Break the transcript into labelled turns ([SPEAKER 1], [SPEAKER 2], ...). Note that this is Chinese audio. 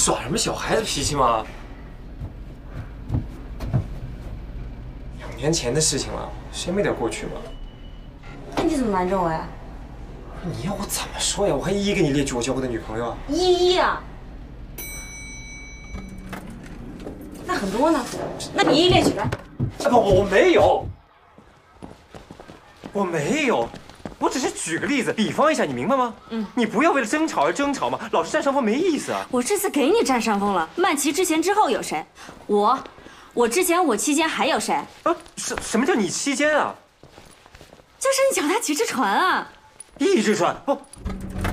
[SPEAKER 1] 耍什么小孩子脾气吗？2年前的事情了，谁没点过去吗？
[SPEAKER 2] 那你怎么瞒着我呀？
[SPEAKER 1] 你要我怎么说呀？我还一一给你列举我交过的女朋友啊。
[SPEAKER 2] 一啊？那很多呢，那你一一列举来。
[SPEAKER 1] 啊不，我没有，我没有。 我只是举个例子，比方一下，你明白吗？你不要为了争吵而争吵嘛，老是占上风没意思啊。
[SPEAKER 2] 我这次给你占上风了。曼琪之前之后有谁？我之前我期间还有谁？
[SPEAKER 1] 什么叫你期间啊？
[SPEAKER 2] 就是你脚踏几只船啊？
[SPEAKER 1] 一只船不，